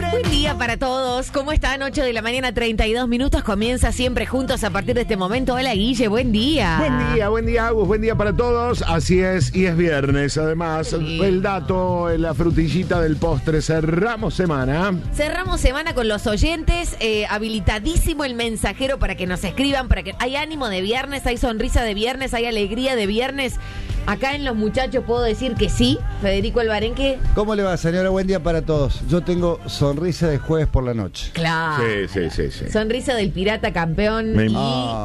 Buen día para todos. ¿Cómo están? 8 de la mañana, 32 minutos. Comienza siempre juntos a partir de este momento. Hola, Guille, buen día. Buen día, Agus, buen día para todos. Así es, y es viernes. Además, Sí. el dato, la frutillita del postre. Cerramos semana. Cerramos semana con los oyentes. Habilitadísimo el mensajero para que nos escriban, para que hay ánimo de viernes, hay sonrisa de viernes, hay alegría de viernes. Acá en Los Muchachos puedo decir que sí. Federico Albarenque. ¿Cómo le va, señora? Buen día para todos. Yo tengo sonrisa de jueves por la noche. Claro. Sí. Sonrisa del pirata campeón. Me- Y